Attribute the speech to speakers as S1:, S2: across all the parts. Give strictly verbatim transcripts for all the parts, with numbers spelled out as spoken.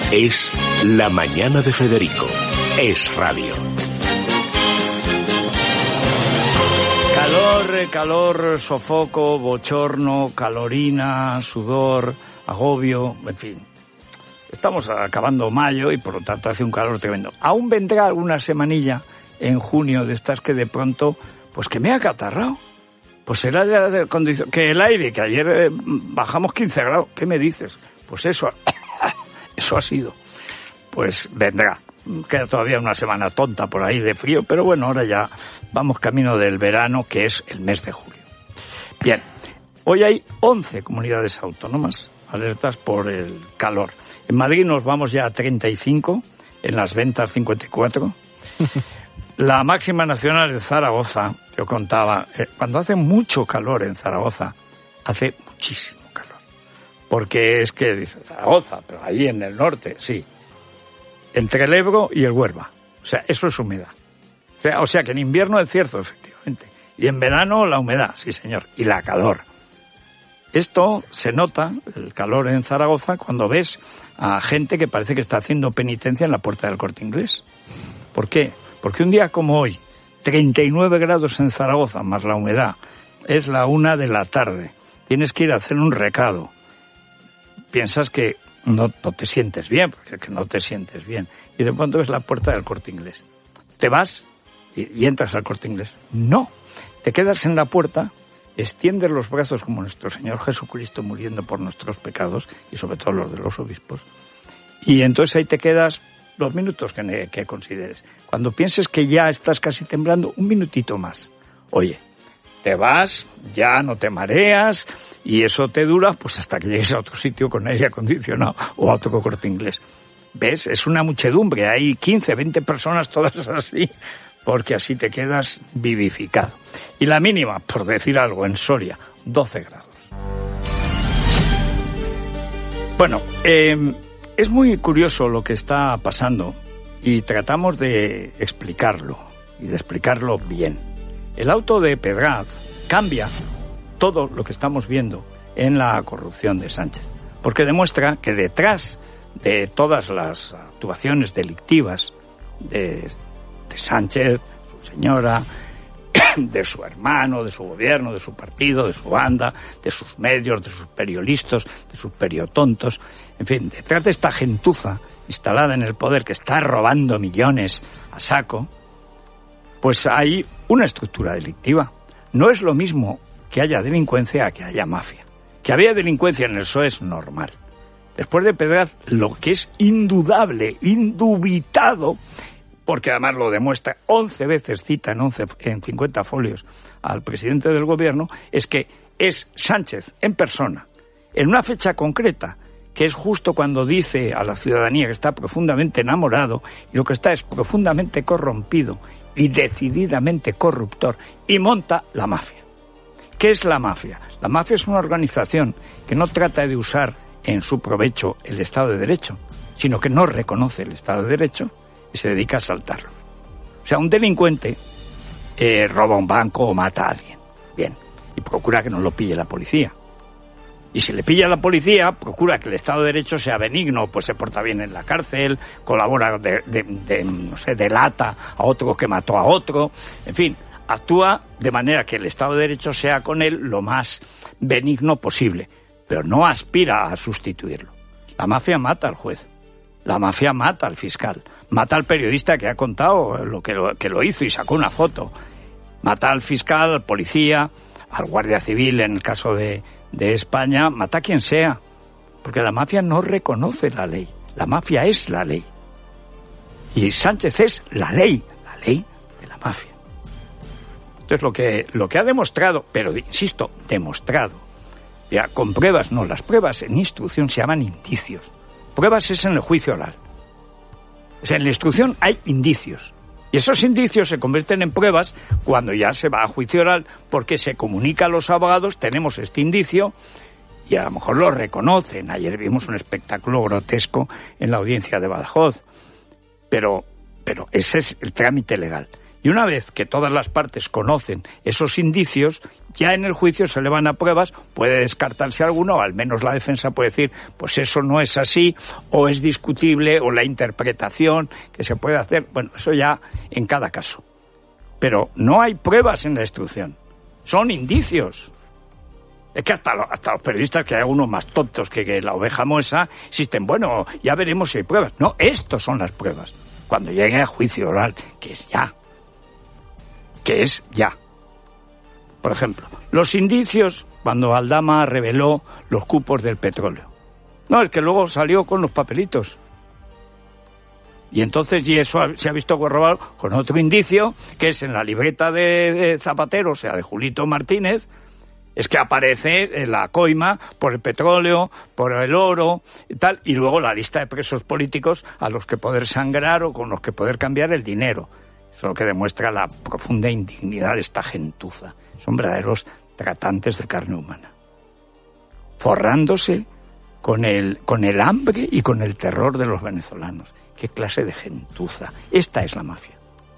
S1: Es La Mañana de Federico. Es radio.
S2: Calor, calor, sofoco, bochorno, calorina, sudor, agobio, en fin. Estamos acabando mayo y por lo tanto hace un calor tremendo. Aún vendrá alguna semanilla en junio de estas que de pronto, pues que me ha acatarrado. Pues será ya de condición, que el aire, que ayer eh, bajamos quince grados, ¿qué me dices? Pues eso, eso ha sido. Pues vendrá. Queda todavía una semana tonta por ahí de frío, pero bueno, ahora ya vamos camino del verano, que es el mes de julio. Bien, hoy hay once comunidades autónomas alertas por el calor. En Madrid nos vamos ya a treinta y cinco, en las ventas cincuenta y cuatro. La máxima nacional de Zaragoza, yo contaba, eh, cuando hace mucho calor en Zaragoza, hace muchísimo calor. Porque es que dice Zaragoza, pero ahí en el norte, sí. Entre el Ebro y el Huelva. O sea, eso es humedad. O sea, o sea que en invierno es cierto, efectivamente. Y en verano la humedad, sí señor. Y la calor. Esto se nota, el calor en Zaragoza, cuando ves a gente que parece que está haciendo penitencia en la puerta del Corte Inglés. ¿Por qué? Porque un día como hoy, treinta y nueve grados en Zaragoza, más la humedad, es la una de la tarde. Tienes que ir a hacer un recado. Piensas que no, no te sientes bien, porque es que no te sientes bien. Y de pronto ves la puerta del Corte Inglés. Te vas y, y entras al Corte Inglés. No, te quedas en la puerta, extiendes los brazos como nuestro Señor Jesucristo muriendo por nuestros pecados, y sobre todo los de los obispos, y entonces ahí te quedas los minutos que, que consideres. Cuando pienses que ya estás casi temblando, un minutito más. Oye, te vas, ya no te mareas, y eso te dura pues hasta que llegues a otro sitio con aire acondicionado o a otro Corte Inglés. ¿Ves? Es una muchedumbre, hay quince, veinte personas todas así, porque así te quedas vivificado. Y la mínima, por decir algo, en Soria, doce grados. Bueno, eh, es muy curioso lo que está pasando y tratamos de explicarlo, y de explicarlo bien. El auto de Pedraz cambia todo lo que estamos viendo en la corrupción de Sánchez, porque demuestra que detrás de todas las actuaciones delictivas de, de Sánchez, su señora, de su hermano, de su gobierno, de su partido, de su banda, de sus medios, de sus periodistas, de sus periotontos, en fin, detrás de esta gentuza instalada en el poder que está robando millones a saco, pues hay una estructura delictiva. No es lo mismo que haya delincuencia a que haya mafia. Que había delincuencia en el P S O E es normal. Después de Pedraz, lo que es indudable, indubitado, porque además lo demuestra once veces, cita en, once, en cincuenta folios al presidente del gobierno, es que es Sánchez en persona, en una fecha concreta, que es justo cuando dice a la ciudadanía que está profundamente enamorado y lo que está es profundamente corrompido y decididamente corruptor, y monta la mafia. ¿Qué es la mafia? La mafia es una organización que no trata de usar en su provecho el Estado de Derecho, sino que no reconoce el Estado de Derecho y se dedica a asaltarlo. O sea, un delincuente eh, roba un banco o mata a alguien. Bien, y procura que no lo pille la policía. Y si le pilla a la policía, procura que el Estado de Derecho sea benigno, pues se porta bien en la cárcel, colabora, de, de, de, no sé, delata a otro que mató a otro, en fin, actúa de manera que el Estado de Derecho sea con él lo más benigno posible, pero no aspira a sustituirlo. La mafia mata al juez, la mafia mata al fiscal, mata al periodista que ha contado lo que lo, que lo hizo y sacó una foto, mata al fiscal, al policía, al guardia civil en el caso de de España, mata a quien sea, porque la mafia no reconoce la ley, la mafia es la ley, y Sánchez es la ley, la ley de la mafia. Entonces lo que, lo que ha demostrado, pero insisto, demostrado, ya con pruebas, no, las pruebas en instrucción se llaman indicios, pruebas es en el juicio oral, o sea, en la instrucción hay indicios, y esos indicios se convierten en pruebas cuando ya se va a juicio oral, porque se comunica a los abogados, tenemos este indicio, y a lo mejor lo reconocen. Ayer vimos un espectáculo grotesco en la audiencia de Badajoz. Pero, pero ese es el trámite legal. Y una vez que todas las partes conocen esos indicios, ya en el juicio se le van a pruebas, puede descartarse alguno, o al menos la defensa puede decir, pues eso no es así, o es discutible, o la interpretación que se puede hacer, bueno, eso ya en cada caso. Pero no hay pruebas en la instrucción, son indicios. Es que hasta, lo, hasta los periodistas, que hay algunos más tontos que, que la oveja moesa, existen, bueno, ya veremos si hay pruebas. No, estos son las pruebas. Cuando llegue a juicio oral, que es ya. Que es ya. Por ejemplo, los indicios cuando Aldama reveló los cupos del petróleo. No, el que luego salió con los papelitos. Y entonces, y eso se ha visto corroborado con otro indicio, que es en la libreta de, de Zapatero, o sea, de Julito Martínez, es que aparece en la coima por el petróleo, por el oro y tal, y luego la lista de presos políticos a los que poder sangrar o con los que poder cambiar el dinero. Eso es lo que demuestra la profunda indignidad de esta gentuza. Son verdaderos tratantes de carne humana, forrándose con el, con el hambre y con el terror de los venezolanos. ¿Qué clase de gentuza? Esta es la mafia.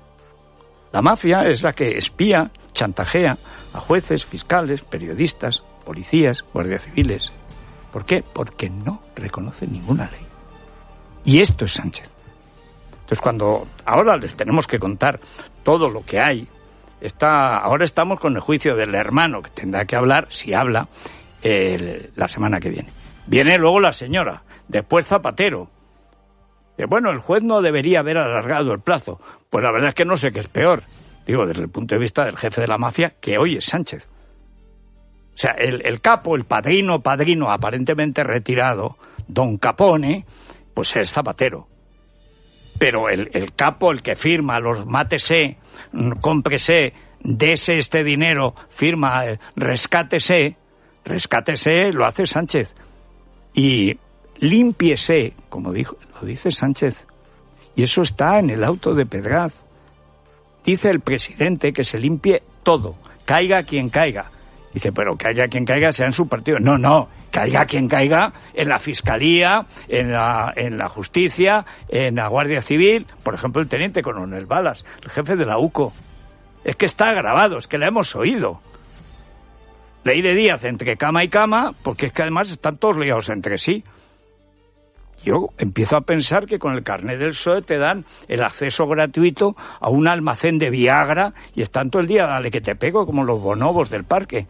S2: La mafia es la que espía, chantajea a jueces, fiscales, periodistas, policías, guardias civiles. ¿Por qué? Porque no reconoce ninguna ley. Y esto es Sánchez. Entonces, cuando ahora les tenemos que contar todo lo que hay, está, ahora estamos con el juicio del hermano, que tendrá que hablar, si habla, eh, la semana que viene. Viene luego la señora, después Zapatero. Eh, bueno, el juez no debería haber alargado el plazo. Pues la verdad es que no sé qué es peor. Digo, desde el punto de vista del jefe de la mafia, que hoy es Sánchez. O sea, el, el capo, el padrino, padrino aparentemente retirado, don Capone, pues es Zapatero. Pero el, el capo, el que firma los mátese, cómprese, dese este dinero, firma, rescátese, rescátese, lo hace Sánchez. Y límpiese, como dijo, lo dice Sánchez. Y eso está en el auto de Pedraz. Dice el presidente que se limpie todo, caiga quien caiga. Dice, pero caiga quien caiga sea en su partido. No, no, caiga quien caiga en la Fiscalía, en la, en la Justicia, en la Guardia Civil. Por ejemplo, el teniente coronel Balas, el jefe de la U C O. Es que está grabado, es que la hemos oído. Ley de Díaz entre cama y cama, porque es que además están todos ligados entre sí. Yo empiezo a pensar que con el carnet del P S O E te dan el acceso gratuito a un almacén de Viagra y están todo el día, dale que te pego, como los bonobos del parque.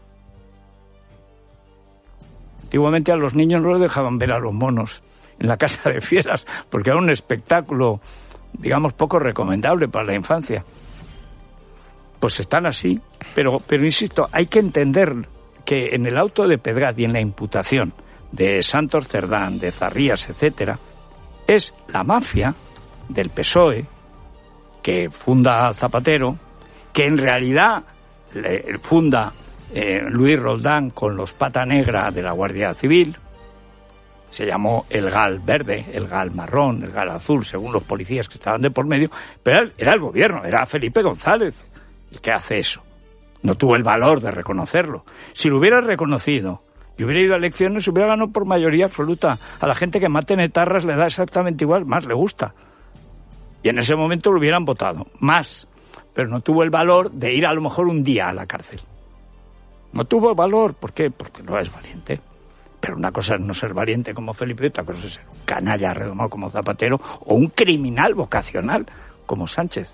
S2: Antiguamente a los niños no les dejaban ver a los monos en la casa de fieras, porque era un espectáculo, digamos, poco recomendable para la infancia. Pues están así, pero, pero insisto, hay que entender que en el auto de Pedraz y en la imputación de Santos Cerdán, de Zarrías, etcétera, es la mafia del P S O E que funda Zapatero, que en realidad le funda eh, Luis Roldán con los pata negra de la Guardia Civil. Se llamó el GAL verde, el GAL marrón, el GAL azul, según los policías que estaban de por medio, pero era el gobierno, era Felipe González el que hace eso. No tuvo el valor de reconocerlo. Si lo hubiera reconocido y hubiera ido a elecciones, hubiera ganado por mayoría absoluta. A la gente que mate en etarras le da exactamente igual, más le gusta. Y en ese momento lo hubieran votado, más. Pero no tuvo el valor de ir a lo mejor un día a la cárcel. No tuvo el valor, ¿por qué? Porque no es valiente. Pero una cosa es no ser valiente como Felipe, otra cosa es ser un canalla redomado como Zapatero o un criminal vocacional como Sánchez.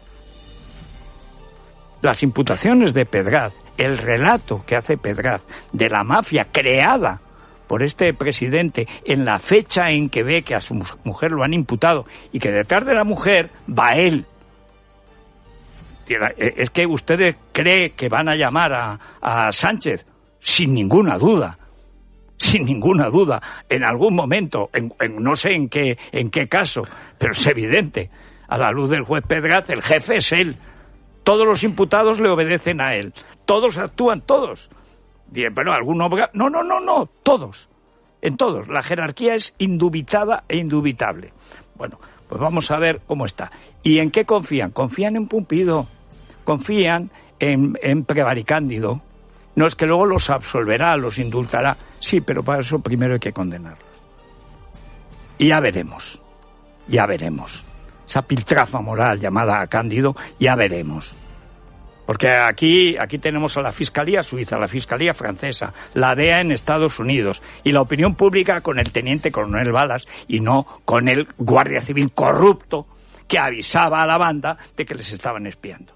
S2: Las imputaciones de Pedraz, el relato que hace Pedraz de la mafia creada por este presidente en la fecha en que ve que a su mujer lo han imputado y que detrás de la mujer va él. Es que ustedes creen que van a llamar a, a Sánchez sin ninguna duda, sin ninguna duda, en algún momento, en, en, no sé en qué, en qué caso, pero es evidente, a la luz del juez Pedraz, el jefe es él. Todos los imputados le obedecen a él. Todos actúan, todos. Bien, pero alguno... No, no, no, no, todos. En todos. La jerarquía es indubitada e indubitable. Bueno, pues vamos a ver cómo está. ¿Y en qué confían? Confían en Pumpido. Confían en, en Prevaricándido. No es que luego los absolverá, los indultará. Sí, pero para eso primero hay que condenarlos. Y ya veremos. Ya veremos. esa piltrafa moral llamada Cándido, ya veremos. Porque aquí, aquí tenemos a la Fiscalía Suiza, la Fiscalía Francesa, la D E A en Estados Unidos y la opinión pública con el teniente coronel Balas y no con el guardia civil corrupto que avisaba a la banda de que les estaban espiando.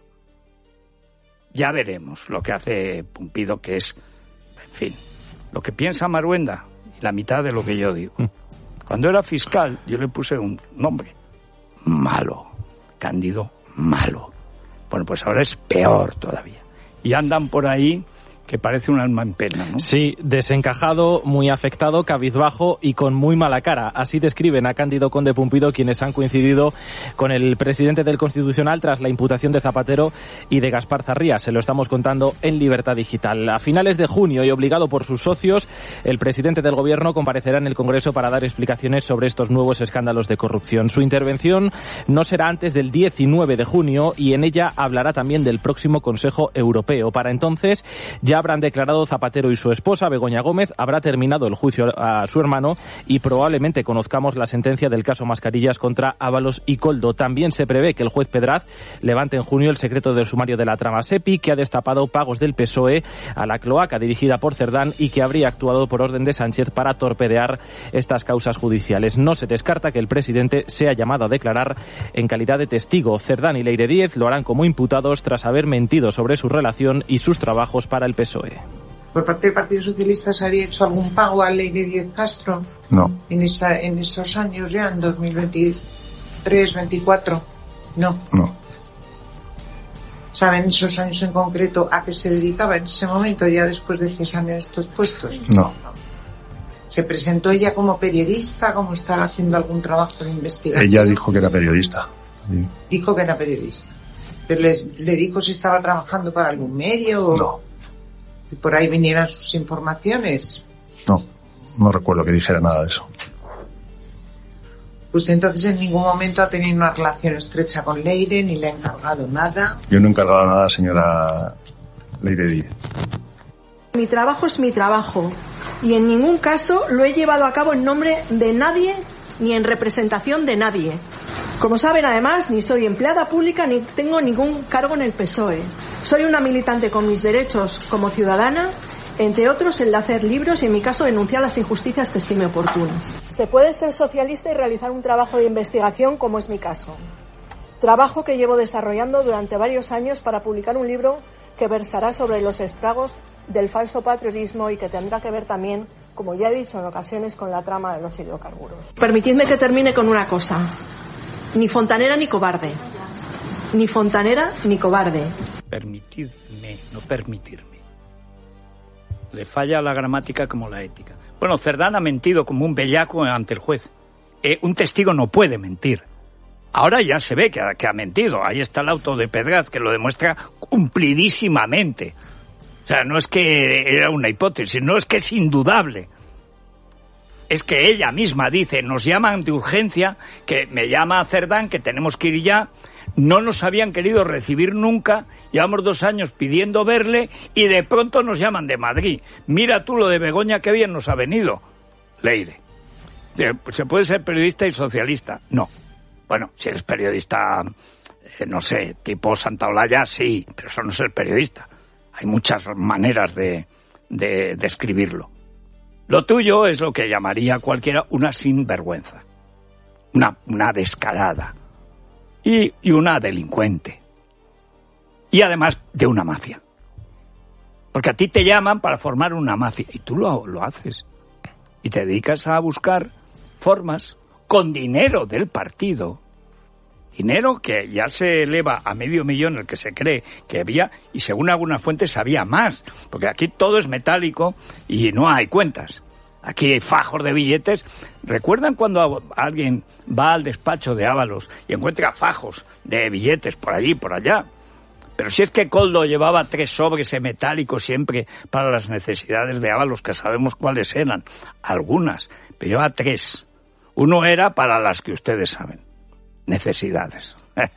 S2: Ya veremos lo que hace Pumpido, que es, en fin, lo que piensa Maruenda y la mitad de lo que yo digo. Cuando era fiscal yo le puse un nombre, Malo, Cándido Malo. Bueno, pues ahora es peor todavía. Y andan por ahí que parece un alma en pena, ¿no?
S3: Sí, desencajado, muy afectado, cabizbajo y con muy mala cara. Así describen a Cándido Conde Pumpido quienes han coincidido con el presidente del Constitucional tras la imputación de Zapatero y de Gaspar Zarría. Se lo estamos contando en Libertad Digital. A finales de junio y obligado por sus socios, el presidente del Gobierno comparecerá en el Congreso para dar explicaciones sobre estos nuevos escándalos de corrupción. Su intervención no será antes del diecinueve de junio y en ella hablará también del próximo Consejo Europeo. Para entonces ya habrán declarado Zapatero y su esposa, Begoña Gómez, habrá terminado el juicio a su hermano y probablemente conozcamos la sentencia del caso Mascarillas contra Ábalos y Koldo. También se prevé que el juez Pedraz levante en junio el secreto del sumario de la trama SEPI, que ha destapado pagos del P S O E a la cloaca dirigida por Cerdán y que habría actuado por orden de Sánchez para torpedear estas causas judiciales. No se descarta que el presidente sea llamado a declarar en calidad de testigo. Cerdán y Leire Díez lo harán como imputados tras haber mentido sobre su relación y sus trabajos para el P S O E.
S4: ¿Por parte del Partido Socialista se había hecho algún pago a Leire Díez Castro?
S5: No.
S4: En, esa, en esos años ya, en dos mil veintitrés, veinticuatro, no.
S5: No.
S4: ¿Saben esos años en concreto a qué se dedicaba en ese momento, ya después de que salen estos puestos?
S5: No.
S4: ¿Se presentó ella como periodista, como estaba haciendo algún trabajo de investigación?
S5: Ella dijo que era periodista. Sí.
S4: Dijo que era periodista. ¿Pero le, le dijo si estaba trabajando para algún medio o...?
S5: No.
S4: Si por ahí vinieran sus informaciones.
S5: No, no recuerdo que dijera nada de eso.
S4: Usted entonces en ningún momento ha tenido una relación estrecha con Leire, ni le ha encargado nada.
S5: Yo no he encargado nada, señora Leire Díez.
S6: Mi trabajo es mi trabajo y en ningún caso lo he llevado a cabo en nombre de nadie ni en representación de nadie. Como saben, además, ni soy empleada pública ni tengo ningún cargo en el P S O E. Soy una militante con mis derechos como ciudadana, entre otros el de hacer libros y, en mi caso, denunciar las injusticias que estime oportunas. Se puede ser socialista y realizar un trabajo de investigación, como es mi caso. Trabajo que llevo desarrollando durante varios años para publicar un libro que versará sobre los estragos del falso patriotismo y que tendrá que ver también, como ya he dicho en ocasiones, con la trama de los hidrocarburos. Permitidme que termine con una cosa. Ni fontanera ni cobarde. Ni fontanera ni cobarde.
S2: Permitidme, no permitirme. Le falla la gramática como la ética. Bueno, Cerdán ha mentido como un bellaco ante el juez. Eh, un testigo no puede mentir. Ahora ya se ve que ha, que ha mentido. Ahí está el auto de Pedraz que lo demuestra cumplidísimamente. O sea, no es que era una hipótesis, no es que es indudable. Es que ella misma dice, nos llaman de urgencia, que me llama Cerdán, que tenemos que ir ya, no nos habían querido recibir nunca, llevamos dos años pidiendo verle y de pronto nos llaman de Madrid. Mira tú lo de Begoña, qué bien nos ha venido. Leire, ¿se puede ser periodista y socialista? No. Bueno, si eres periodista, eh, no sé, tipo Santaolalla, sí, pero eso no es ser periodista. Hay muchas maneras de, de, de escribirlo. Lo tuyo es lo que llamaría cualquiera una sinvergüenza, una, una descarada y, y una delincuente. Y además de una mafia. Porque a ti te llaman para formar una mafia y tú lo, lo haces. Y te dedicas a buscar formas con dinero del partido. Dinero que ya se eleva a medio millón, el que se cree que había, y según algunas fuentes había más, porque aquí todo es metálico y no hay cuentas. Aquí hay fajos de billetes. ¿Recuerdan cuando alguien va al despacho de Ábalos y encuentra fajos de billetes por allí, por allá? Pero si es que Koldo llevaba tres sobres en metálico siempre para las necesidades de Ábalos, que sabemos cuáles eran, algunas, pero llevaba tres. Uno era para las que ustedes saben. Necesidades.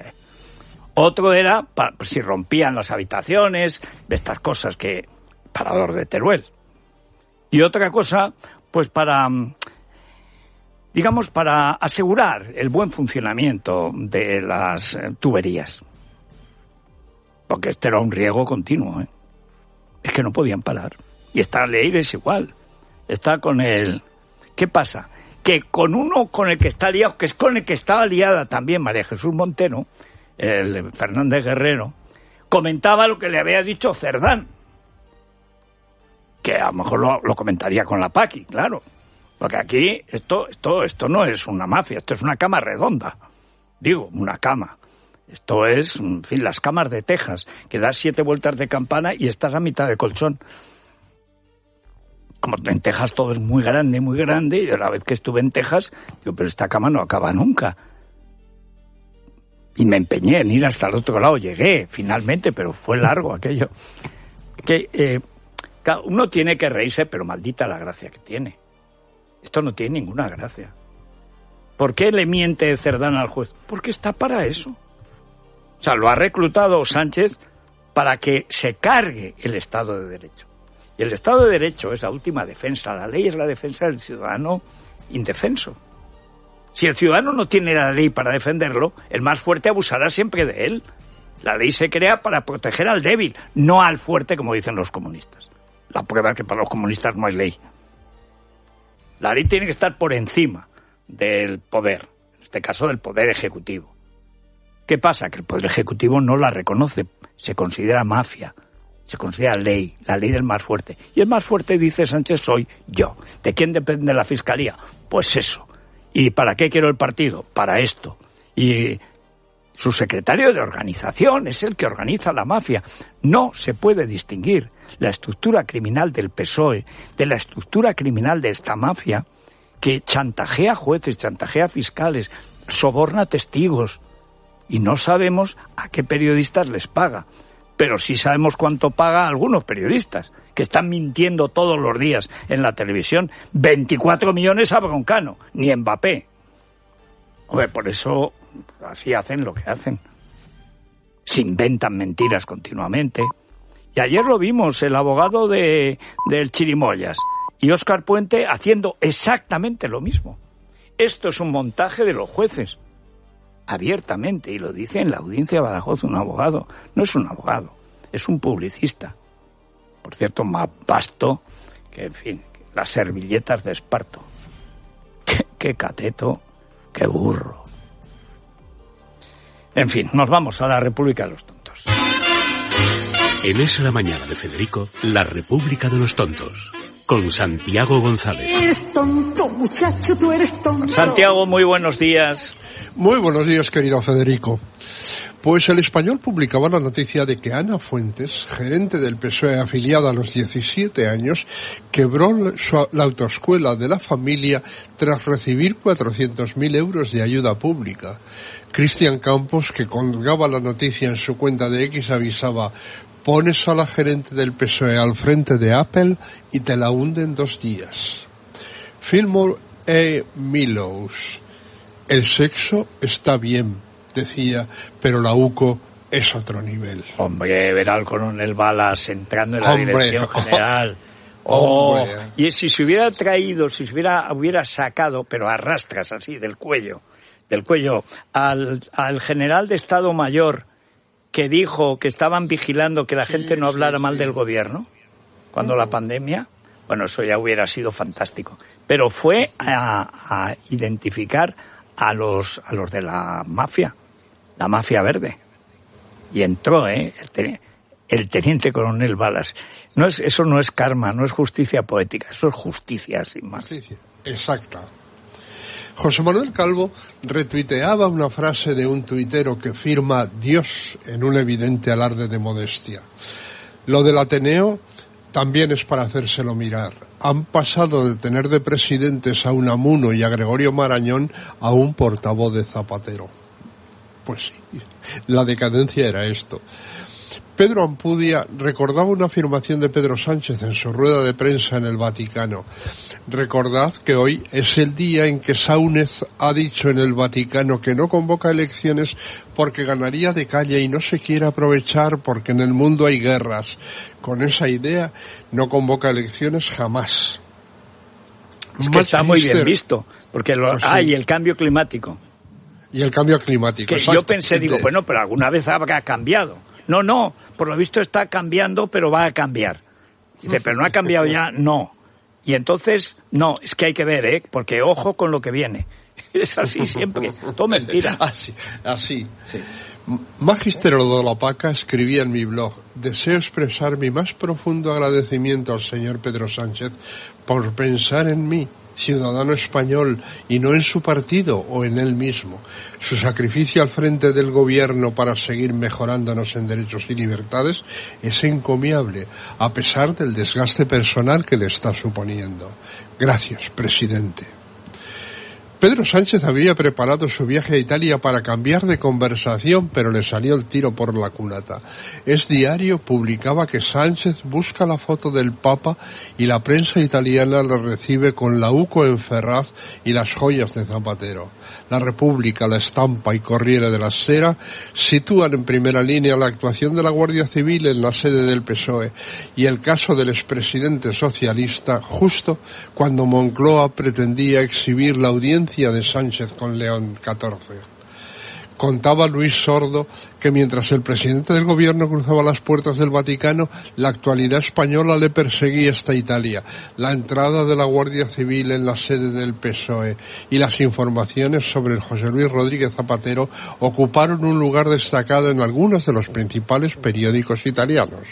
S2: Otro era para, si rompían las habitaciones, de estas cosas que parador de Teruel. Y otra cosa, pues para digamos, para asegurar el buen funcionamiento de las eh, tuberías. Porque este era un riego continuo, ¿eh? Es que no podían parar. Y esta ley es igual. Está con el... ¿Qué pasa? Que con uno con el que está liado, que es con el que estaba liada también María Jesús Montero, el Fernández Guerrero, comentaba lo que le había dicho Cerdán. Que a lo mejor lo, lo comentaría con la Paqui, claro. Porque aquí esto, esto, esto no es una mafia, esto es una cama redonda. Digo, una cama. Esto es, en fin, las camas de Texas, que das siete vueltas de campana y estás a mitad de colchón. Como en Texas todo es muy grande, muy grande, y la vez que estuve en Texas, digo, pero esta cama no acaba nunca. Y me empeñé en ir hasta el otro lado, llegué finalmente, pero fue largo aquello. Que eh, uno tiene que reírse, pero maldita la gracia que tiene. Esto no tiene ninguna gracia. ¿Por qué le miente Cerdán al juez? Porque está para eso. O sea, lo ha reclutado Sánchez para que se cargue el Estado de Derecho. Y el Estado de Derecho es la última defensa. La ley es la defensa del ciudadano indefenso. Si el ciudadano no tiene la ley para defenderlo, el más fuerte abusará siempre de él. La ley se crea para proteger al débil, no al fuerte, como dicen los comunistas. La prueba es que para los comunistas no hay ley. La ley tiene que estar por encima del poder, en este caso del poder ejecutivo. ¿Qué pasa? Que el poder ejecutivo no la reconoce, se considera mafia, se considera ley, la ley del más fuerte. Y el más fuerte, dice Sánchez, soy yo. ¿De quién depende la fiscalía? Pues eso. ¿Y para qué quiero el partido? Para esto. Y su secretario de organización es el que organiza la mafia. No se puede distinguir la estructura criminal del P S O E de la estructura criminal de esta mafia que chantajea jueces, chantajea fiscales, soborna testigos. Y no sabemos a qué periodistas les paga. Pero sí sabemos cuánto paga a algunos periodistas, que están mintiendo todos los días en la televisión. veinticuatro millones a Broncano, ni Mbappé. Hombre, por eso así hacen lo que hacen. Se inventan mentiras continuamente. Y ayer lo vimos, el abogado de del Chirimoyas y Óscar Puente haciendo exactamente lo mismo. Esto es un montaje de los jueces. Abiertamente, y lo dice en la audiencia de Badajoz un abogado. No es un abogado, es un publicista. Por cierto, más vasto que, en fin, las servilletas de Esparto. Qué, qué cateto, qué burro. En fin, nos vamos a la República de los Tontos.
S1: En Es la Mañana de Federico, la República de los Tontos, con Santiago González.
S6: Eres tonto, muchacho, tú eres tonto.
S2: Santiago, muy buenos días.
S7: Muy buenos días, querido Federico. Pues El Español publicaba la noticia de que Ana Fuentes, gerente del P S O E afiliada a los diecisiete años, quebró su, la autoescuela de la familia tras recibir cuatrocientos mil euros de ayuda pública. Cristian Campos, que colgaba la noticia en su cuenta de X, avisaba: pones a la gerente del P S O E al frente de Apple y te la hunde en dos días. Fillmore E. Millows: el sexo está bien, decía, pero la U C O es otro nivel.
S2: Hombre, ver al coronel Balas entrando en la
S7: Hombre.
S2: dirección general. Oh,
S7: Hombre.
S2: y si se hubiera traído, si se hubiera, hubiera sacado, pero a rastras así, del cuello, del cuello, al, al general de Estado Mayor que dijo que estaban vigilando que la
S7: Sí,
S2: gente no hablara
S7: sí,
S2: mal
S7: sí.
S2: del gobierno cuando la pandemia, bueno, eso ya hubiera sido fantástico. Pero fue a, a identificar a los a los de la mafia, la mafia verde. Y entró, ¿eh? El, ten, el teniente coronel Balas. No es, eso no es karma, no es justicia poética, eso es justicia sin más.
S7: Justicia. Exacta. José Manuel Calvo retuiteaba una frase de un tuitero que firma Dios en un evidente alarde de modestia. Lo del Ateneo también es para hacérselo mirar. Han pasado de tener de presidentes a Unamuno y a Gregorio Marañón a un portavoz de Zapatero. Pues sí, la decadencia era esto. Pedro Ampudia recordaba una afirmación de Pedro Sánchez en su rueda de prensa en el Vaticano. Recordad que hoy es el día en que Sáunez ha dicho en el Vaticano que no convoca elecciones porque ganaría de calle y no se quiere aprovechar porque en el mundo hay guerras. Con esa idea no convoca elecciones jamás.
S2: Es que está muy bien visto. Porque lo,
S7: Pues
S2: ah,
S7: sí.
S2: y el cambio climático.
S7: Y el cambio climático.
S2: Que
S7: exacto.
S2: yo pensé, digo, bueno, pero alguna vez habrá cambiado. No, no, por lo visto está cambiando, pero va a cambiar. Dice, pero no ha cambiado ya, no. Y entonces, no, es que hay que ver, ¿eh? Porque ojo con lo que viene. Es así siempre, todo mentira.
S7: Así, así.
S2: Sí.
S7: Magister Odolapaca escribía en mi blog: deseo expresar mi más profundo agradecimiento al señor Pedro Sánchez por pensar en mí, ciudadano español, y no en su partido o en él mismo. Su sacrificio al frente del gobierno para seguir mejorándonos en derechos y libertades es encomiable, a pesar del desgaste personal que le está suponiendo. Gracias, presidente. Pedro Sánchez había preparado su viaje a Italia para cambiar de conversación, pero le salió el tiro por la culata. Es Diario publicaba que Sánchez busca la foto del Papa y la prensa italiana la recibe con la UCO en Ferraz y las joyas de Zapatero. La República, La Estampa y Corriere della Sera sitúan en primera línea la actuación de la Guardia Civil en la sede del P S O E y el caso del expresidente socialista justo cuando Moncloa pretendía exhibir la audiencia de Sánchez con León catorce. Contaba Luis Sordo que mientras el presidente del gobierno cruzaba las puertas del Vaticano, la actualidad española le perseguía hasta Italia, la entrada de la Guardia Civil en la sede del P S O E y las informaciones sobre el José Luis Rodríguez Zapatero ocuparon un lugar destacado en algunos de los principales periódicos italianos.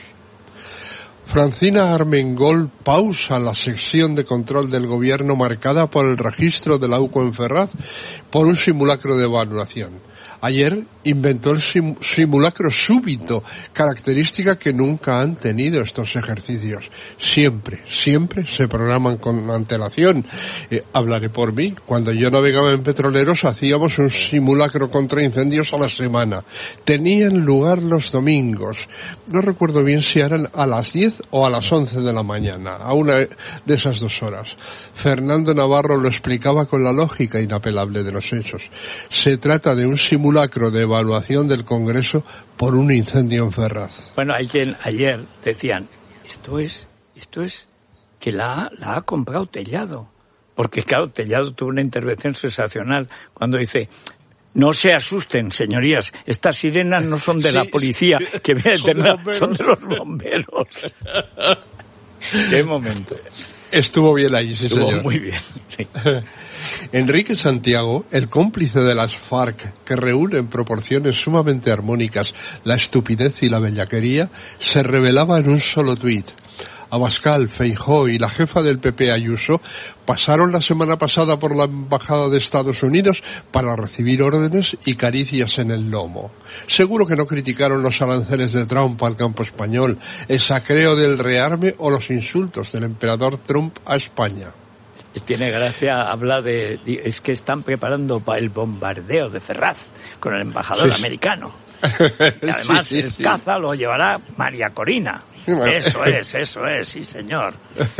S7: Francina Armengol pausa la sección de control del gobierno marcada por el registro de la UCO en Ferraz por un simulacro de evaluación. Ayer inventó el sim- simulacro súbito, característica que nunca han tenido estos ejercicios. Siempre, siempre se programan con antelación. Eh, hablaré por mí. Cuando yo navegaba en petroleros hacíamos un simulacro contra incendios a la semana. Tenían lugar los domingos. No recuerdo bien si eran a las diez o a las once de la mañana, a una de esas dos horas. Fernando Navarro lo explicaba con la lógica inapelable de los hechos. Se trata de un simulacro de evaluación del Congreso por un incendio en Ferraz.
S2: Bueno, hay quien ayer decían, esto es, esto es que la, la ha comprado Tellado. Porque claro, Tellado tuvo una intervención sensacional cuando dice, no se asusten, señorías, estas sirenas no son de sí, la policía, sí, que viene son, de la, son de los bomberos. Qué momento.
S7: Estuvo bien ahí, sí,
S2: Estuvo
S7: señor.
S2: muy bien, sí.
S7: Enrique Santiago, el cómplice de las FARC, que reúne en proporciones sumamente armónicas la estupidez y la bellaquería, se revelaba en un solo tuit. Abascal, Feijóo y la jefa del P P, Ayuso, pasaron la semana pasada por la Embajada de Estados Unidos para recibir órdenes y caricias en el lomo. Seguro que no criticaron los aranceles de Trump al campo español, el saqueo del rearme o los insultos del emperador Trump a España.
S2: Tiene gracia, habla de, es que están preparando para el bombardeo de Ferraz con el embajador sí, americano. Y además sí, sí, el sí. caza lo llevará María Corina. Eso es, eso es, sí señor.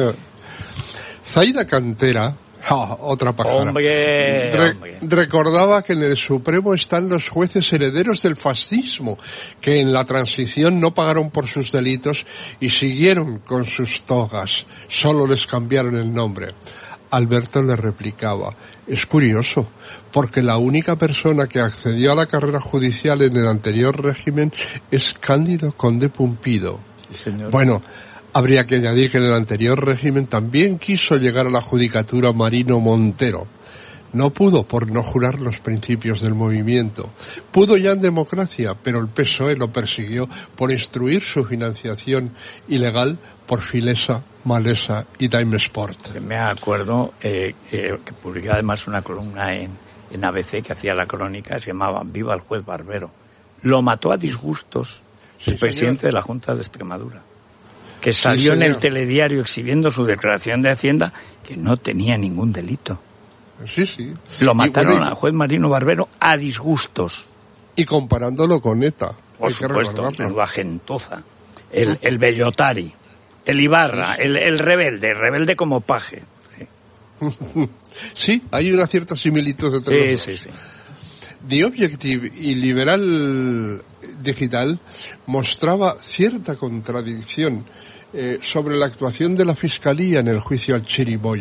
S7: Zaida Cantera, oh, otra pájara,
S2: hombre,
S7: Re-
S2: hombre.
S7: recordaba que en el Supremo están los jueces herederos del fascismo, que en la transición no pagaron por sus delitos y siguieron con sus togas, solo les cambiaron el nombre. Alberto le replicaba, es curioso, porque la única persona que accedió a la carrera judicial en el anterior régimen es Cándido Conde Pumpido.
S2: Sí, señor.
S7: Bueno, habría que añadir que en el anterior régimen también quiso llegar a la judicatura Marino Montero. No pudo por no jurar los principios del movimiento. Pudo ya en democracia, pero el P S O E lo persiguió por instruir su financiación ilegal por Filesa, Malesa y Time Sport.
S2: Me acuerdo eh, eh, que publicaba además una columna en, en A B C que hacía la crónica, se llamaba Viva el juez Barbero. Lo mató a disgustos el sí, presidente señor. de la Junta de Extremadura, que salió sí, en el telediario exhibiendo su declaración de Hacienda que no tenía ningún delito.
S7: Sí, sí.
S2: Lo mataron bueno, al juez Marino Barbero a disgustos.
S7: Y comparándolo con ETA.
S2: Por supuesto, menuda gentuza. El, el Bellotari, el Ibarra, el, el rebelde, el rebelde como paje.
S7: Sí, sí, hay una cierta similitud entre
S2: sí,
S7: los
S2: sí,
S7: dos.
S2: Sí, sí.
S7: The Objective y Liberal Digital mostraba cierta contradicción eh, sobre la actuación de la Fiscalía en el juicio al Chiriboyo.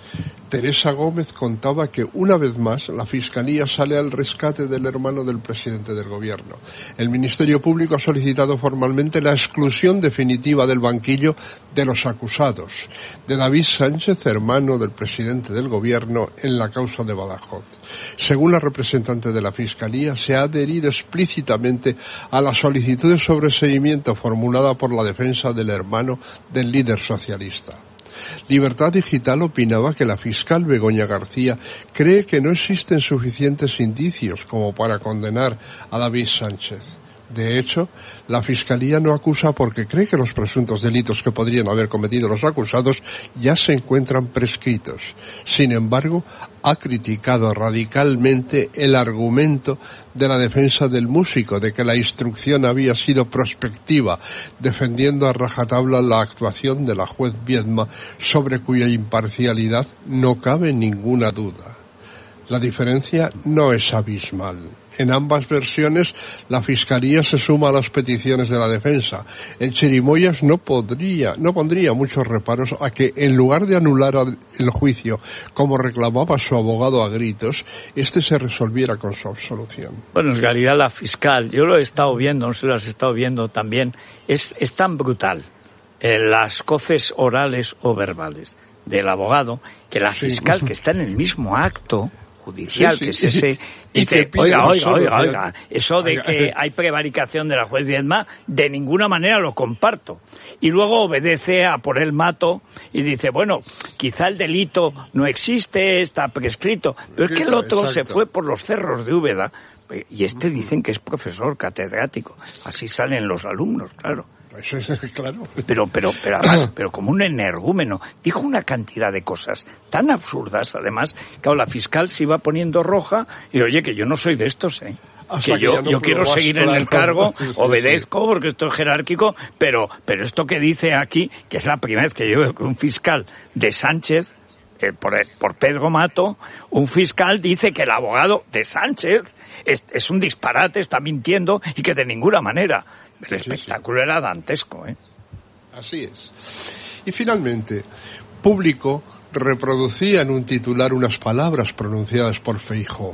S7: Teresa Gómez contaba que una vez más la Fiscalía sale al rescate del hermano del presidente del Gobierno. El Ministerio Público ha solicitado formalmente la exclusión definitiva del banquillo de los acusados, de David Sánchez, hermano del presidente del Gobierno, en la causa de Badajoz. Según la representante de la Fiscalía, se ha adherido explícitamente a la solicitud de sobreseimiento formulada por la defensa del hermano del líder socialista. Libertad Digital opinaba que la fiscal Begoña García cree que no existen suficientes indicios como para condenar a David Sánchez. De hecho, la Fiscalía no acusa porque cree que los presuntos delitos que podrían haber cometido los acusados ya se encuentran prescritos. Sin embargo, ha criticado radicalmente el argumento de la defensa del músico de que la instrucción había sido prospectiva, defendiendo a rajatabla la actuación de la juez Viedma, sobre cuya imparcialidad no cabe ninguna duda. La diferencia no es abismal. En ambas versiones, la Fiscalía se suma a las peticiones de la defensa. El Chirimoyas no podría, no pondría muchos reparos a que, en lugar de anular el juicio, como reclamaba su abogado a gritos, este se resolviera con su absolución.
S2: Bueno, en realidad la fiscal, yo lo he estado viendo, no sé si lo has estado viendo también, es, es tan brutal eh, las coces orales o verbales del abogado, que la fiscal, sí, que está en el mismo acto judicial, sí, sí, que es ese, y dice, oiga, oiga, oiga, oiga, eso de que hay prevaricación de la juez Viedma, de ninguna manera lo comparto. Y luego obedece a por el mato y dice, bueno, quizá el delito no existe, está prescrito, pero es que el otro Exacto. se fue por los cerros de Úbeda, y este dicen que es profesor catedrático, así salen los alumnos, claro.
S7: Eso es claro.
S2: Pero, pero, pero, además, pero como un energúmeno, dijo una cantidad de cosas tan absurdas, además, que la fiscal se iba poniendo roja y oye, que yo no soy de estos, ¿eh? Que, que yo, no yo quiero seguir claro. en el cargo, obedezco porque esto es jerárquico, pero, pero esto que dice aquí, que es la primera vez que yo veo que un fiscal de Sánchez, eh, por, por Pedro Mato, un fiscal dice que el abogado de Sánchez es, es un disparate, está mintiendo y que de ninguna manera. El espectáculo sí, sí. era dantesco, ¿eh?
S7: Así es. Y finalmente, Público reproducía en un titular unas palabras pronunciadas por Feijóo.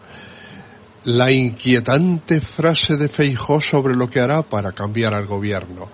S7: La inquietante frase de Feijóo sobre lo que hará para cambiar al gobierno.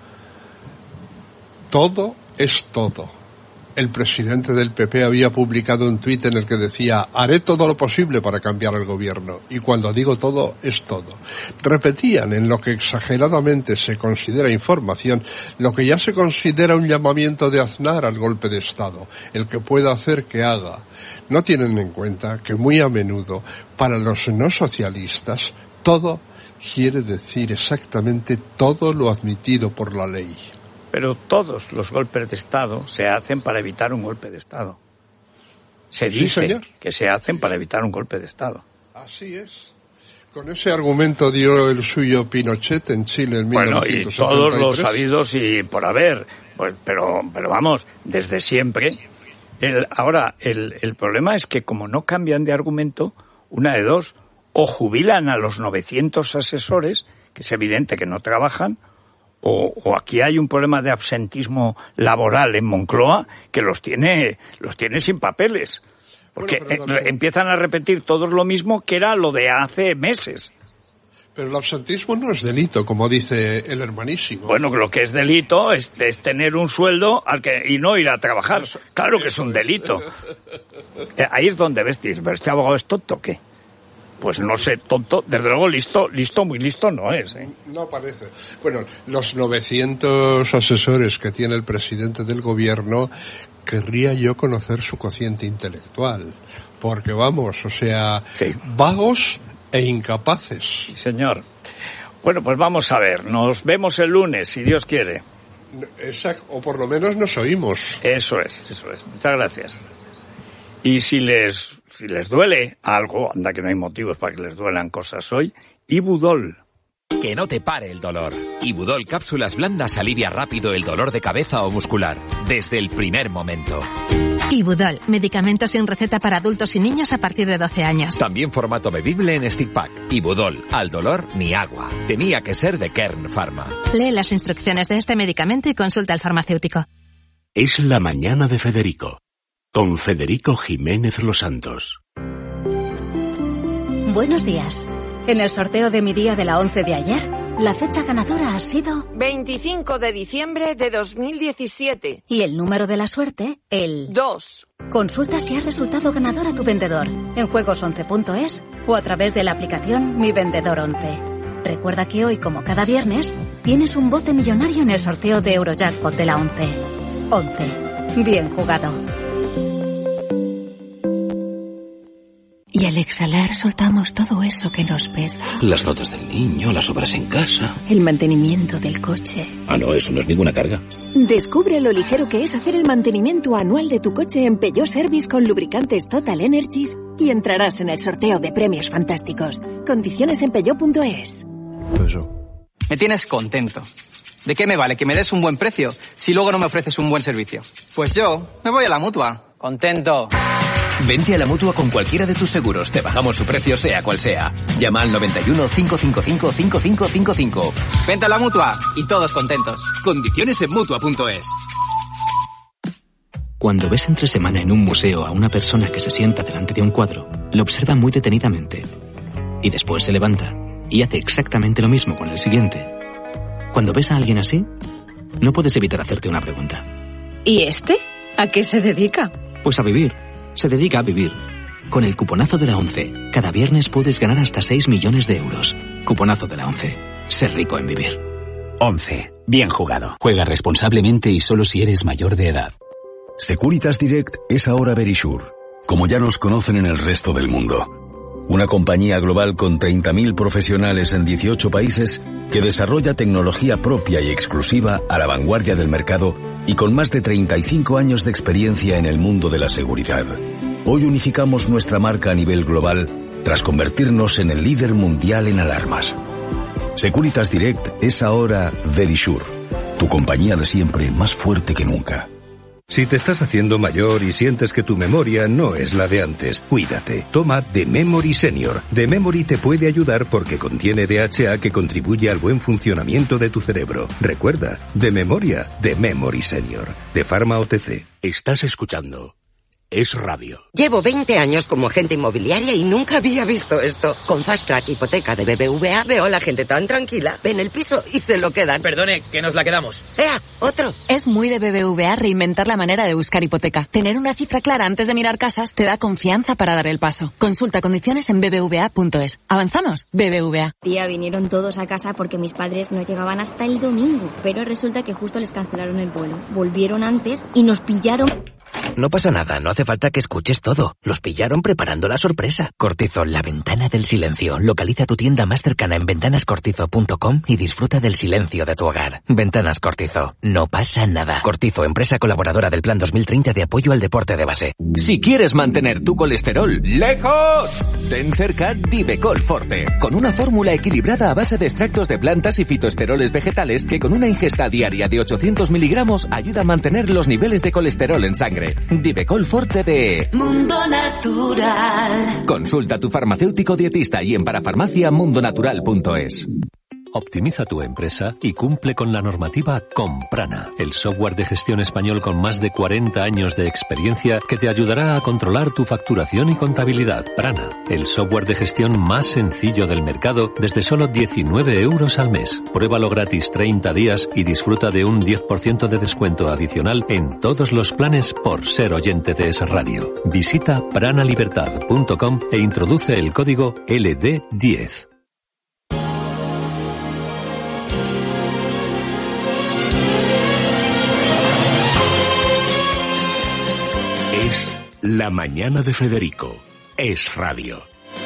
S7: Todo es todo. El presidente del P P había publicado un tuit en el que decía, haré todo lo posible para cambiar el gobierno, y cuando digo todo, es todo. Repetían en lo que exageradamente se considera información, lo que ya se considera un llamamiento de Aznar al golpe de Estado, el que pueda hacer que haga. No tienen en cuenta que muy a menudo, para los no socialistas, todo quiere decir exactamente todo lo admitido por la ley.
S2: Pero todos los golpes de Estado se hacen para evitar un golpe de Estado. Se dice sí, que se hacen para evitar un golpe de Estado.
S7: Así es. Con ese argumento dio el suyo Pinochet en Chile en
S2: bueno,
S7: mil novecientos ochenta y tres.
S2: Bueno, y todos los sabidos y por haber. Pues, pero, pero vamos, desde siempre. El, ahora, el, el problema es que como no cambian de argumento, una de dos, o jubilan a los novecientos asesores, que es evidente que no trabajan, O, o aquí hay un problema de absentismo laboral en Moncloa que los tiene los tiene sin papeles. Porque bueno, eh, empiezan a repetir todos lo mismo que era lo de hace meses.
S7: Pero el absentismo no es delito, como dice el hermanísimo.
S2: Bueno, lo que es delito es, es tener un sueldo al que y no ir a trabajar. Eso, claro que es un delito. Eh, ahí es donde ves, pero este abogado es tonto, ¿qué? Pues no sé, tonto, desde luego listo, listo, muy listo no es, ¿eh?
S7: No parece. Bueno, los novecientos asesores que tiene el presidente del gobierno, querría yo conocer su cociente intelectual. Porque vamos, o sea, sí. vagos e incapaces.
S2: Sí, señor. Bueno, pues vamos a ver, nos vemos el lunes, si Dios quiere.
S7: Exacto, o por lo menos nos oímos.
S2: Eso es, eso es. Muchas gracias. Y si les... Si les duele algo, anda que no hay motivos para que les duelan cosas hoy, Ibudol.
S8: Que no te pare el dolor. Ibudol cápsulas blandas alivia rápido el dolor de cabeza o muscular, desde el primer momento.
S9: Ibudol, medicamento sin receta para adultos y niños a partir de doce años.
S8: También formato bebible en stick pack. Ibudol, al dolor ni agua. Tenía que ser de Kern Pharma.
S9: Lee las instrucciones de este medicamento y consulta al farmacéutico.
S1: Es la mañana de Federico. con Federico Jiménez Los Santos.
S10: Buenos días. En el sorteo de mi día de la once de ayer, la fecha ganadora ha sido
S11: veinticinco de diciembre de dos mil diecisiete.
S10: Y el número de la suerte, el
S11: dos.
S10: Consulta si ha resultado ganador a tu vendedor en juegos once punto es o a través de la aplicación Mi Vendedor once. Recuerda que hoy, como cada viernes, tienes un bote millonario en el sorteo de Eurojackpot de la once. once. Bien jugado.
S12: Y al exhalar soltamos todo eso que nos pesa.
S13: Las notas del niño, las obras en casa.
S12: El mantenimiento del coche.
S13: Ah, no, eso no es ninguna carga.
S12: Descubre lo ligero que es hacer el mantenimiento anual de tu coche en Peugeot Service con lubricantes Total Energies y entrarás en el sorteo de premios fantásticos. Condiciones en peugeot punto es.
S14: Me tienes contento. ¿De qué me vale que me des un buen precio si luego no me ofreces un buen servicio? Pues yo me voy a la Mutua. Contento.
S8: Vente a la Mutua con cualquiera de tus seguros. Te bajamos su precio sea cual sea. Llama al noventa y uno, cinco cinco cinco, cinco cinco cinco cinco.
S14: Vente a la Mutua y todos contentos.
S8: Condiciones en Mutua punto es.
S15: Cuando ves entre semana en un museo a una persona que se sienta delante de un cuadro, lo observa muy detenidamente. Y después se levanta y hace exactamente lo mismo con el siguiente. Cuando ves a alguien así, no puedes evitar hacerte una pregunta.
S16: ¿Y este? ¿A qué se dedica?
S15: Pues a vivir. Se dedica a vivir. Con el cuponazo de la ONCE, cada viernes puedes ganar hasta seis millones de euros. Cuponazo de la ONCE. Ser rico en vivir.
S17: once. Bien jugado. Juega responsablemente y solo si eres mayor de edad.
S18: Securitas Direct es ahora Verisure, como ya nos conocen en el resto del mundo. Una compañía global con treinta mil profesionales en dieciocho países que desarrolla tecnología propia y exclusiva a la vanguardia del mercado y con más de treinta y cinco años de experiencia en el mundo de la seguridad. Hoy unificamos nuestra marca a nivel global tras convertirnos en el líder mundial en alarmas. Securitas Direct es ahora Verisure, tu compañía de siempre más fuerte que nunca.
S19: Si te estás haciendo mayor y sientes que tu memoria no es la de antes, cuídate. Toma The Memory Senior. The Memory te puede ayudar porque contiene D H A que contribuye al buen funcionamiento de tu cerebro. Recuerda, de memoria, The Memory Senior. De Pharma O T C.
S1: Estás escuchando Es Radio.
S20: Llevo veinte años como agente inmobiliaria y nunca había visto esto. Con Fast Track Hipoteca de B B V A veo a la gente tan tranquila. Ven el piso y se lo quedan.
S21: Perdone, que nos la quedamos.
S20: ¡Ea! ¡Otro!
S22: Es muy de B B V A reinventar la manera de buscar hipoteca. Tener una cifra clara antes de mirar casas te da confianza para dar el paso. Consulta condiciones en b b v a punto es. ¿Avanzamos? B B V A.
S23: Tía, vinieron todos a casa porque mis padres no llegaban hasta el domingo. Pero resulta que justo les cancelaron el vuelo. Volvieron antes y nos pillaron...
S24: No pasa nada, no hace falta que escuches todo. Los pillaron preparando la sorpresa. Cortizo, la ventana del silencio. Localiza tu tienda más cercana en ventanas cortizo punto com y disfruta del silencio de tu hogar. Ventanas Cortizo, no pasa nada. Cortizo, empresa colaboradora del Plan dos mil treinta de apoyo al deporte de base.
S8: Si quieres mantener tu colesterol lejos, ten cerca Divecol Forte, con una fórmula equilibrada a base de extractos de plantas y fitoesteroles vegetales que con una ingesta diaria de ochocientos miligramos ayuda a mantener los niveles de colesterol en sangre. Divecol Forte de
S22: Mundo Natural.
S8: Consulta a tu farmacéutico dietista y en parafarmacia mundo natural punto es.
S25: Optimiza tu empresa y cumple con la normativa con Prana, el software de gestión español con más de cuarenta años de experiencia que te ayudará a controlar tu facturación y contabilidad. Prana, el software de gestión más sencillo del mercado desde solo diecinueve euros al mes. Pruébalo gratis treinta días y disfruta de un diez por ciento de descuento adicional en todos los planes por ser oyente de Es Radio. Visita prana libertad punto com e introduce el código L D diez.
S1: La mañana de Federico. Es Radio.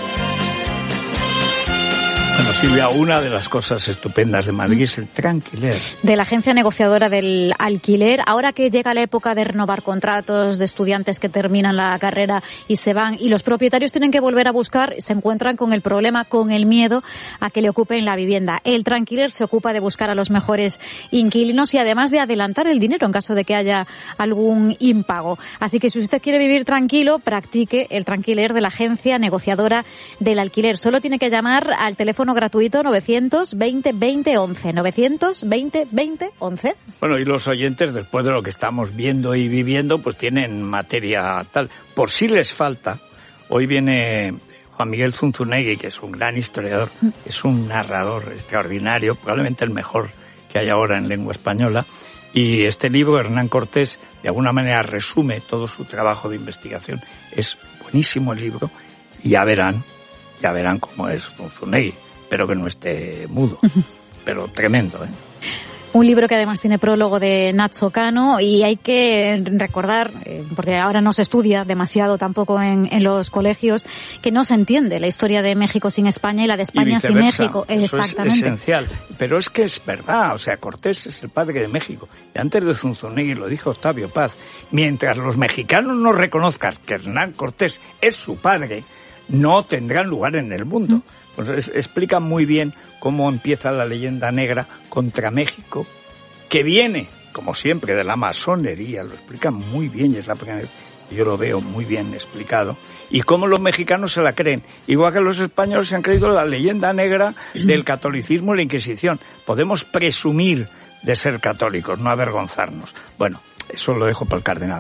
S2: Bueno, Silvia, una de las cosas estupendas de Madrid es el Tranquiler.
S26: De la agencia negociadora del alquiler, ahora que llega la época de renovar contratos de estudiantes que terminan la carrera y se van, y los propietarios tienen que volver a buscar, se encuentran con el problema, con el miedo a que le ocupen la vivienda. El Tranquiler se ocupa de buscar a los mejores inquilinos y además de adelantar el dinero en caso de que haya algún impago. Así que si usted quiere vivir tranquilo, practique el Tranquiler de la agencia negociadora del alquiler. Solo tiene que llamar al teléfono teléfono gratuito novecientos veinte veinte once, novecientos veinte veinte once.
S2: Bueno, y los oyentes, después de lo que estamos viendo y viviendo, pues tienen materia tal. Por si les falta, hoy viene Juan Miguel Zunzunegui, que es un gran historiador, es un narrador extraordinario, probablemente el mejor que hay ahora en lengua española, y este libro, Hernán Cortés, de alguna manera resume todo su trabajo de investigación. Es buenísimo el libro, y ya verán, ya verán cómo es Zunzunegui, espero que no esté mudo, pero tremendo, ¿eh?
S26: Un libro que además tiene prólogo de Nacho Cano, y hay que recordar, eh, porque ahora no se estudia demasiado tampoco en, en los colegios, que no se entiende la historia de México sin España y la de España sin México.
S2: Eso
S26: Exactamente.
S2: Es esencial. Pero es que es verdad, o sea, Cortés es el padre de México. Y antes de Zunzunegui lo dijo Octavio Paz, mientras los mexicanos no reconozcan que Hernán Cortés es su padre, no tendrán lugar en el mundo. Pues es, explica muy bien cómo empieza la leyenda negra contra México, que viene, como siempre, de la masonería. Lo explica muy bien, y es la primera vez que yo lo veo muy bien explicado. Y cómo los mexicanos se la creen, igual que los españoles se han creído la leyenda negra del catolicismo y la Inquisición. Podemos presumir de ser católicos, no avergonzarnos. Bueno, eso lo dejo para el cardenal.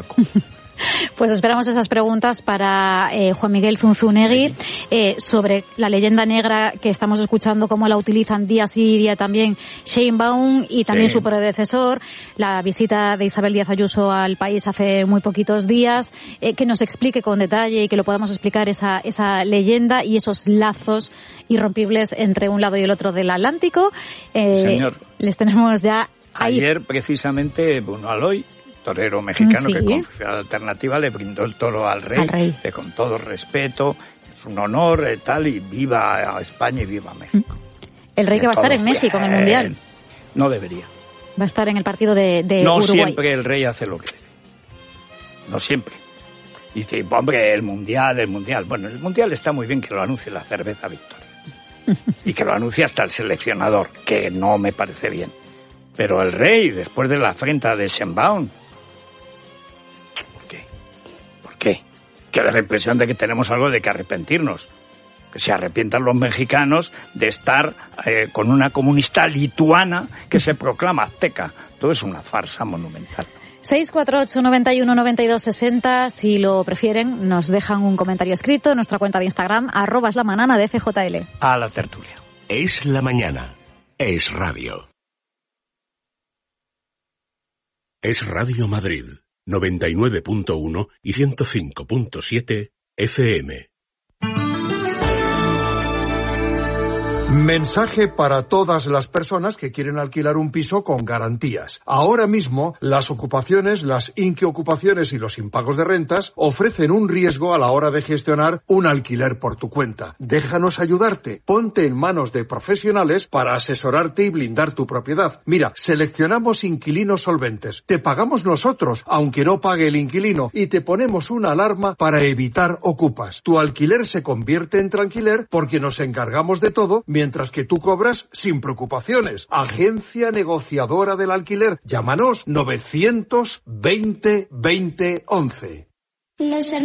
S26: Pues esperamos esas preguntas para eh, Juan Miguel Zunzunegui eh, sobre la leyenda negra que estamos escuchando, cómo la utilizan día sí y día también Sheinbaum y también sí. su predecesor, la visita de Isabel Díaz Ayuso al país hace muy poquitos días, eh, que nos explique con detalle y que lo podamos explicar esa, esa leyenda y esos lazos irrompibles entre un lado y el otro del Atlántico. Eh,
S2: Señor.
S26: Les tenemos ya ahí.
S2: Ayer precisamente Bruno Aloy, torero mexicano,
S26: sí.
S2: que con la alternativa le brindó el toro al rey,
S26: al rey.
S2: Que con todo respeto, es un honor, eh, tal, y viva España y viva México.
S26: El rey que va a estar en México, en el Mundial.
S2: No debería.
S26: Va a estar en el partido de, de
S2: no
S26: Uruguay.
S2: No siempre el rey hace lo que debe. No siempre. Dice, hombre, el Mundial, el Mundial. Bueno, el Mundial está muy bien que lo anuncie la cerveza Victoria. Y que lo anuncie hasta el seleccionador, que no me parece bien. Pero el rey, después de la afrenta de Sheinbaum, ¿qué? Que da la impresión de que tenemos algo de que arrepentirnos. Que se arrepientan los mexicanos de estar eh, con una comunista lituana que se proclama azteca. Todo es una farsa monumental.
S26: seis cuatro ocho, noventa y uno, noventa y dos, sesenta. Si lo prefieren, nos dejan un comentario escrito en nuestra cuenta de Instagram, arroba es la manana de F J L.
S2: A la tertulia.
S1: Es la mañana. Es radio. Es Radio Madrid. noventa y nueve punto uno y ciento cinco punto siete F M.
S3: Mensaje para todas las personas que quieren alquilar un piso con garantías. Ahora mismo, las ocupaciones, las inquiocupaciones y los impagos de rentas ofrecen un riesgo a la hora de gestionar un alquiler por tu cuenta. Déjanos ayudarte. Ponte en manos de profesionales para asesorarte y blindar tu propiedad. Mira, seleccionamos inquilinos solventes. Te pagamos nosotros, aunque no pague el inquilino, y te ponemos una alarma para evitar ocupas. Tu alquiler se convierte en tranquiler porque nos encargamos de todo, mientras que tú cobras sin preocupaciones. Agencia negociadora del alquiler. Llámanos novecientos veinte veinte once.
S4: Los